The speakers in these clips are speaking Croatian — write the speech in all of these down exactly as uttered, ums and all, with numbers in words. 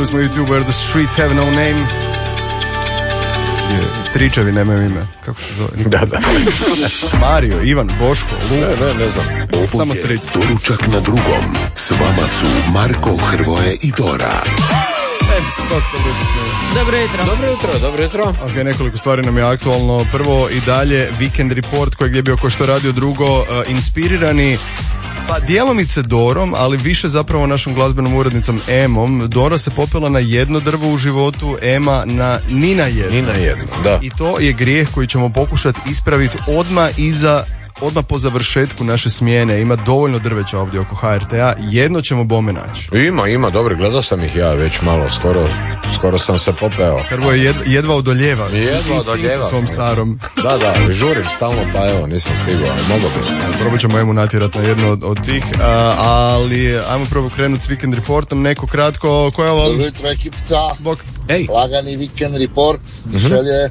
Čuli smo YouTube Where the Streets Have No Name. Stričevi nemaju ime. Kako se zove? Da, da. Mario, Ivan, Boško, Lu. Ne, ne, ne znam. Samo stric. Doručak na drugom. S vama su Marko, Hrvoje i Dora. Dobro jutro. Dobro jutro, dobro jutro. Ok, nekoliko stvari nam je aktualno. Prvo i dalje Weekend Report kojeg je bio ko što radio drugo, uh, inspirirani pa djelomice Dorom, ali više zapravo našom glazbenom urednicom Emom. Dora se popela na jedno drvo u životu, Ema na ni na jedno. Ni na jedno, da. I to je grijeh koji ćemo pokušati ispraviti odmah iza odmah po završetku naše smjene. Ima dovoljno drveća ovdje oko H R T-a, jedno ćemo bome naći. Ima, ima, dobro, gledao sam ih ja već malo, skoro, skoro sam se popeo. Prvo je jedva, jedva odoljeva. Jedva odoljeva. Svom starom. Da, da, žurim stalno, pa evo, nisam stigao, ali mogo bi se. Probat ćemo Emu natjerati na jednu od, od tih, a, ali ajmo prvo krenuti s Weekend Reportom, neko kratko, koja je ovo? Dobro jutro ekipica, Bok. Ej. lagani Weekend Report, Mhm. šelje,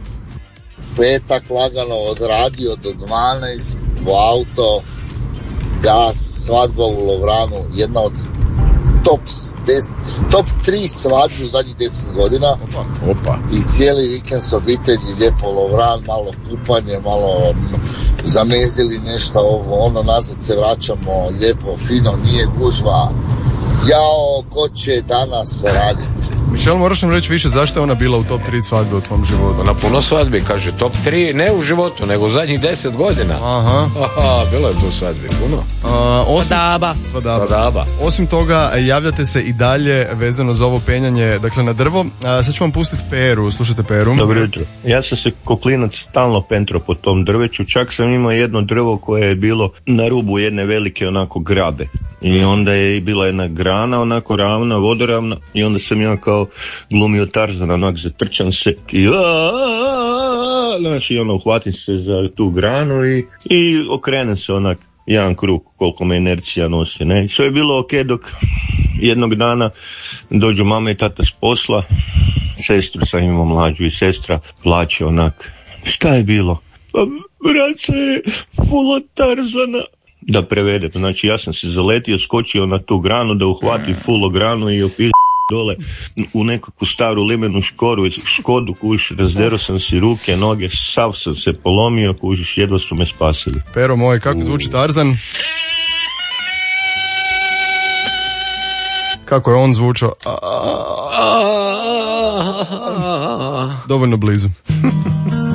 petak lagano odradio do dvanaest u auto, gas, svadba u Lovranu, jedna od top, deset, top tri svadbe u zadnjih deset godina. Opa. Opa. I cijeli vikend s obitelji, lijepo Lovran, malo kupanje, malo zamezili nešto ovo, ono nazad se vraćamo, lijepo, fino, nije gužva. Jao, ko će danas raditi? Mišel, moraš nam reći više zašto je ona bila u top tri svadbe u tvom životu? Na puno svadbi, kaže, top tri, ne u životu, nego u zadnjih deset godina. Aha. Aha, bilo je tu svadbi, puno. A, osim, Svadaba. svadaba. Svadaba. Osim toga, javljate se i dalje vezano za ovo penjanje, dakle na drvo. A, sad ću vam pustiti Peru, slušajte Peru. Dobro jutro. Ja sam se ko klinac stalno pentro po tom drveću, čak sam imao jedno drvo koje je bilo na rubu jedne velike onako grabe. I onda je bila jedna grana onako ravna, vodoravna i onda sam ja kao glumio Tarzana, onak zatrčam se i znači ono uhvatim se za tu granu i, i okrenem se onak jedan krug koliko me inercija nosi, ne. Sve je bilo ok dok jednog dana dođu mama i tata s posla, sestru sam imao mlađu i sestra plaće onak, šta je bilo? Pa braca je full Tarzana. Da prevedem, znači ja sam se zaletio, skočio na tu granu da uhvatim full granu i opis dole u nekakvu staru limenu škoru, škodu, kužiš, razdero sam si ruke, noge, sav sam se polomio, kužiš, jedva su me spasili. Pero moj, kako zvuči Tarzan? Kako je on zvučao? Dovoljno blizu.